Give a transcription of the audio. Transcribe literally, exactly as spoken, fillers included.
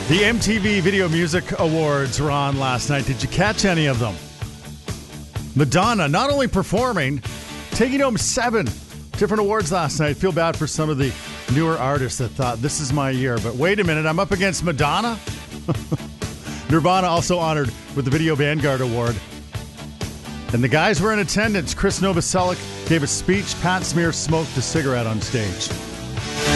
The M T V Video Music Awards were on last night. Did you catch any of them? Madonna not only performing, taking home seven different awards last night. Feel bad for some of the newer artists that thought this is my year. But wait a minute, I'm up against Madonna? Nirvana also honored with the Video Vanguard Award. And the guys were in attendance. Chris Novoselic gave a speech. Pat Smear smoked a cigarette on stage.